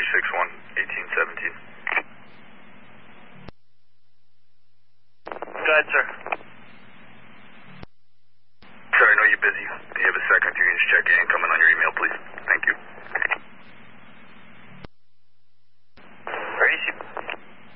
61, 1817. Go ahead, sir. Sir, I know you're busy. Do you have a second? You can just check in, coming on your